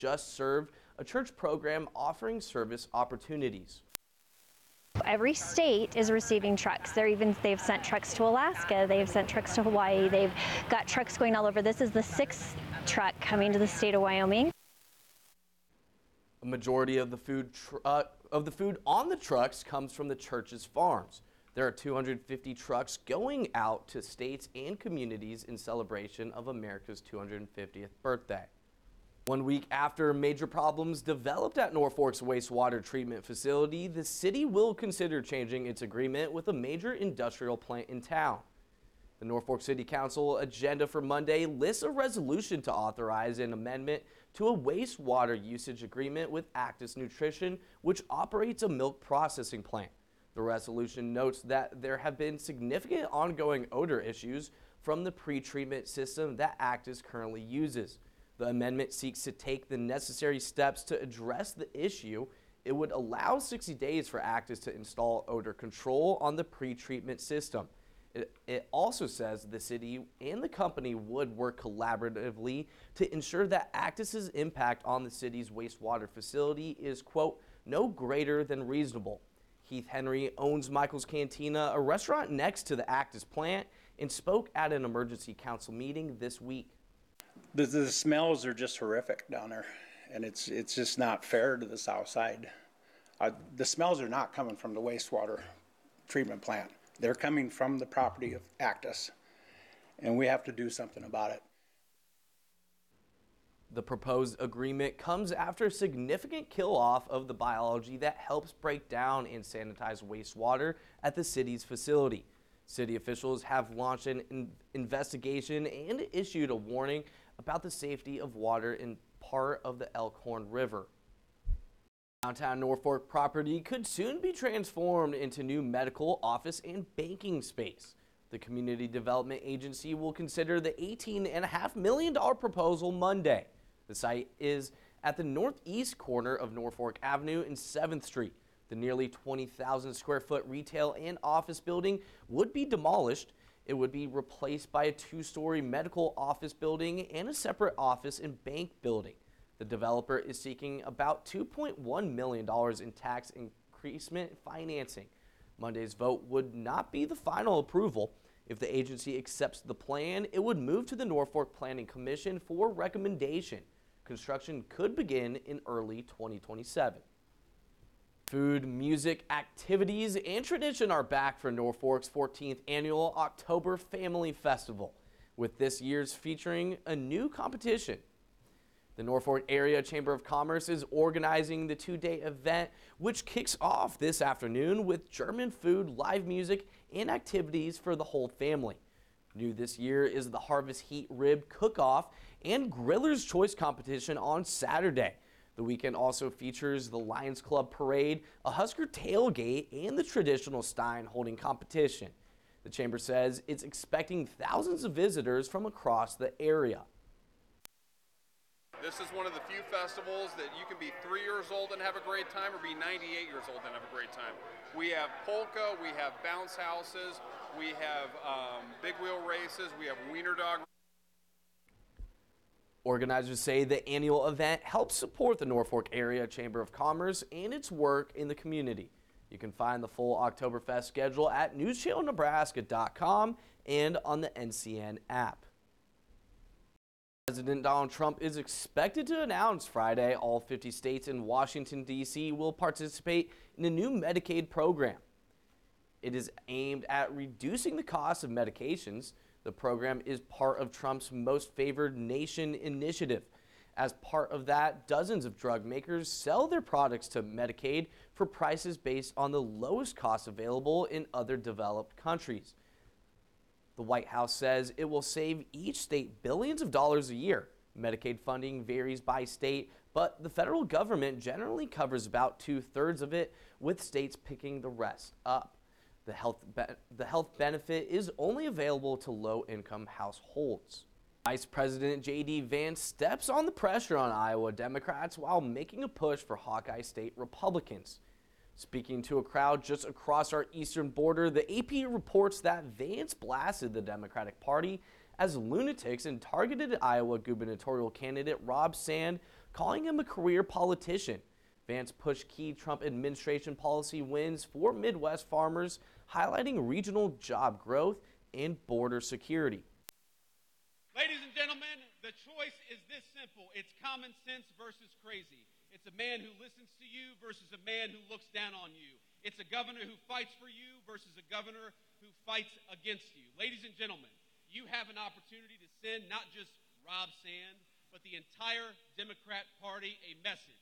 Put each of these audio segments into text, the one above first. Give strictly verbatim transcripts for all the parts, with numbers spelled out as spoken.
just served a church program offering service opportunities. Every state is receiving trucks. They're even, they've sent trucks to Alaska, they've sent trucks to Hawaii, they've got trucks going all over. This is the sixth truck coming to the state of Wyoming. A majority of the food tr uh, of the food on the trucks comes from the church's farms. There are two hundred fifty trucks going out to states and communities in celebration of America's two hundred fiftieth birthday. One week after major problems developed at Norfolk's wastewater treatment facility, the city will consider changing its agreement with a major industrial plant in town. The Norfolk City Council agenda for Monday lists a resolution to authorize an amendment to a wastewater usage agreement with Actis Nutrition, which operates a milk processing plant. The resolution notes that there have been significant ongoing odor issues from the pre-treatment system that Actis currently uses. The amendment seeks to take the necessary steps to address the issue. It would allow sixty days for Actis to install odor control on the pre-treatment system. It, it also says the city and the company would work collaboratively to ensure that Actis's impact on the city's wastewater facility is, quote, no greater than reasonable. Heath Henry owns Michael's Cantina, a restaurant next to the Actis plant, and spoke at an emergency council meeting this week. The, the smells are just horrific down there, and it's it's just not fair to the south side. Uh, the smells are not coming from the wastewater treatment plant. They're coming from the property of Actis, and we have to do something about it. The proposed agreement comes after a significant kill-off of the biology that helps break down and sanitize wastewater at the city's facility. City officials have launched an in investigation and issued a warning about the safety of water in part of the Elkhorn River. Downtown Norfolk property could soon be transformed into new medical, office, and banking space. The Community Development Agency will consider the eighteen point five million dollar proposal Monday. The site is at the northeast corner of Norfolk Avenue and seventh Street. The nearly twenty thousand square foot retail and office building would be demolished. It would be replaced by a two-story medical office building and a separate office and bank building. The developer is seeking about two point one million dollars in tax increasement financing. Monday's vote would not be the final approval. If the agency accepts the plan, it would move to the Norfolk Planning Commission for recommendation. Construction could begin in early twenty twenty-seven. Food, music, activities, and tradition are back for Norfolk's fourteenth annual October Family Festival, with this year's featuring a new competition. The Norfolk Area Chamber of Commerce is organizing the two-day event, which kicks off this afternoon with German food, live music, and activities for the whole family. New this year is the Harvest Heat Rib Cook-Off and Griller's Choice competition on Saturday. The weekend also features the Lions Club Parade, a Husker tailgate, and the traditional Stein holding competition. The Chamber says it's expecting thousands of visitors from across the area. This is one of the few festivals that you can be three years old and have a great time, or be ninety-eight years old and have a great time. We have polka, we have bounce houses, we have um, big wheel races, we have wiener dog. Organizers say the annual event helps support the Norfolk Area Chamber of Commerce and its work in the community. You can find the full Oktoberfest schedule at news channel nebraska dot com and on the N C N app. President Donald Trump is expected to announce Friday all fifty states and Washington, D C will participate in a new Medicaid program. It is aimed at reducing the cost of medications. The program is part of Trump's Most Favored Nation initiative. As part of that, dozens of drug makers sell their products to Medicaid for prices based on the lowest cost available in other developed countries. The White House says it will save each state billions of dollars a year. Medicaid funding varies by state, but the federal government generally covers about two-thirds of it, with states picking the rest up. The health, the health benefit is only available to low-income households. Vice President J D Vance steps on the pressure on Iowa Democrats while making a push for Hawkeye State Republicans. Speaking to a crowd just across our eastern border, the A P reports that Vance blasted the Democratic Party as lunatics and targeted Iowa gubernatorial candidate Rob Sand calling him a career politician. Vance pushed key Trump administration policy wins for Midwest farmers, highlighting regional job growth and border security. Ladies and gentlemen, the choice is this simple. It's common sense versus crazy. It's a man who listens to you versus a man who looks down on you. It's a governor who fights for you versus a governor who fights against you. Ladies and gentlemen, you have an opportunity to send not just Rob Sand, but the entire Democrat Party a message.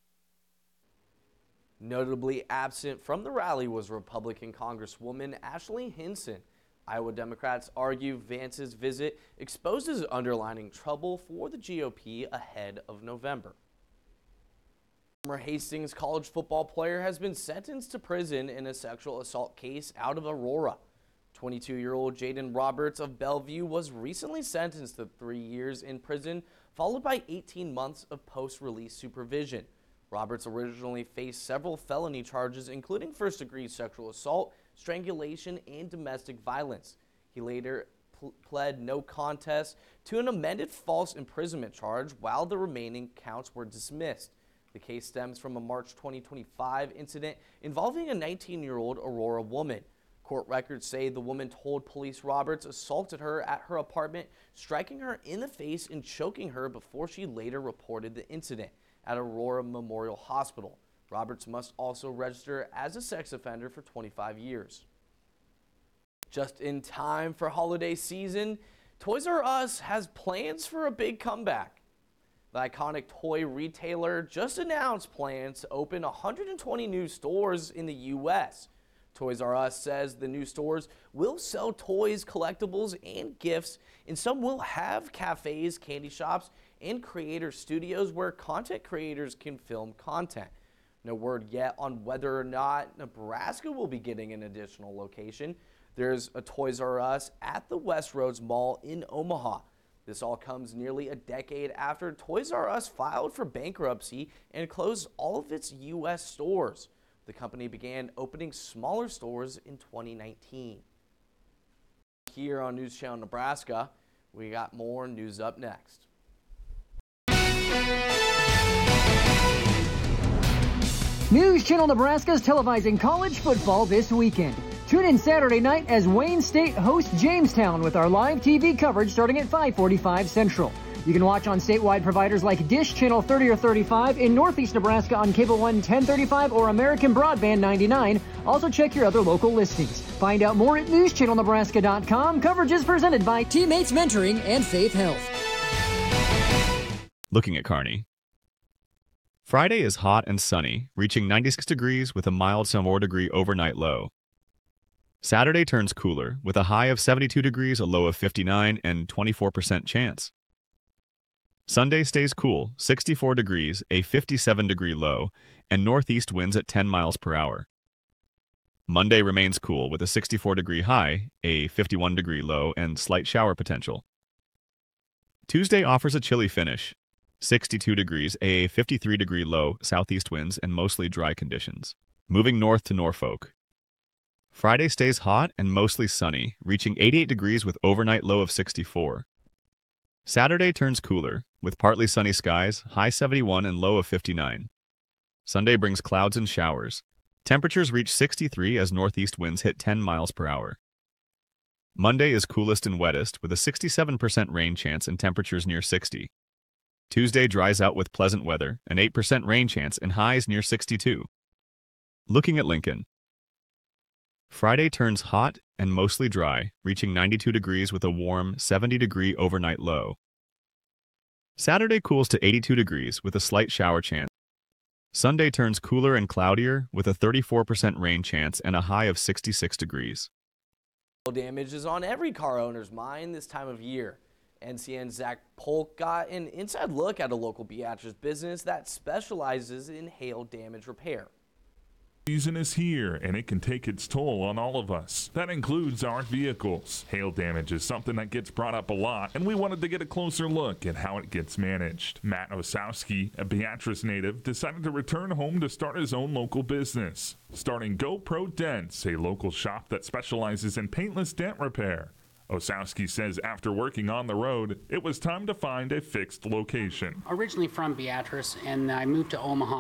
Notably absent from the rally was Republican Congresswoman Ashley Hinson. Iowa Democrats argue Vance's visit exposes underlying trouble for the G O P ahead of November. Former Hastings college football player has been sentenced to prison in a sexual assault case out of Aurora. twenty-two-year-old Jaden Roberts of Bellevue was recently sentenced to three years in prison, followed by eighteen months of post-release supervision. Roberts originally faced several felony charges, including first-degree sexual assault, strangulation, and domestic violence. He later pl- pled no contest to an amended false imprisonment charge, while the remaining counts were dismissed. The case stems from a March twenty twenty-five incident involving a nineteen-year-old Aurora woman. Court records say the woman told police Roberts assaulted her at her apartment, striking her in the face and choking her before she later reported the incident at Aurora Memorial Hospital. Roberts must also register as a sex offender for twenty-five years. Just in time for holiday season, Toys R Us has plans for a big comeback. The iconic toy retailer just announced plans to open one hundred twenty new stores in the U S Toys R Us says the new stores will sell toys, collectibles, and gifts, and some will have cafes, candy shops, and creator studios where content creators can film content. No word yet on whether or not Nebraska will be getting an additional location. There's a Toys R Us at the Westroads Mall in Omaha. This all comes nearly a decade after Toys R Us filed for bankruptcy and closed all of its U S stores. The company began opening smaller stores in twenty nineteen. Here on News Channel Nebraska, we got more news up next. News Channel Nebraska is televising college football this weekend. Tune in Saturday night as Wayne State hosts Jamestown with our live T V coverage starting at five forty-five Central. You can watch on statewide providers like Dish Channel thirty or thirty-five, in Northeast Nebraska on Cable One ten thirty-five or American Broadband ninety-nine. Also check your other local listings. Find out more at news channel nebraska dot com. Coverage is presented by Teammates Mentoring and Faith Health. Looking at Kearney. Friday is hot and sunny, reaching ninety-six degrees with a mild some four degree overnight low. Saturday turns cooler, with a high of seventy-two degrees, a low of fifty-nine, and twenty-four percent chance. Sunday stays cool, sixty-four degrees, a fifty-seven degree low, and northeast winds at ten miles per hour. Monday remains cool with a sixty-four degree high, a fifty-one degree low, and slight shower potential. Tuesday offers a chilly finish, sixty-two degrees, a fifty-three degree low, southeast winds, and mostly dry conditions. Moving north to Norfolk. Friday stays hot and mostly sunny, reaching eighty-eight degrees with overnight low of sixty-four. Saturday turns cooler, with partly sunny skies, high seventy-one and low of fifty-nine. Sunday brings clouds and showers. Temperatures reach sixty-three as northeast winds hit ten miles per hour. Monday is coolest and wettest, with a sixty-seven percent rain chance and temperatures near sixty. Tuesday dries out with pleasant weather, an eight percent rain chance and highs near sixty-two. Looking at Lincoln. Friday turns hot and mostly dry, reaching ninety-two degrees with a warm seventy degree overnight low. Saturday cools to eighty-two degrees with a slight shower chance. Sunday turns cooler and cloudier with a thirty-four percent rain chance and a high of sixty-six degrees. Damage is on every car owner's mind this time of year. N C N's Zach Polk got an inside look at a local Beatrice business that specializes in hail damage repair. Season is here, and it can take its toll on all of us. That includes our vehicles. Hail damage is something that gets brought up a lot, and we wanted to get a closer look at how it gets managed. Matt Osowski, a Beatrice native, decided to return home to start his own local business, starting GoPro Dents, a local shop that specializes in paintless dent repair. Osowski says after working on the road, it was time to find a fixed location. Originally from Beatrice, and I moved to Omaha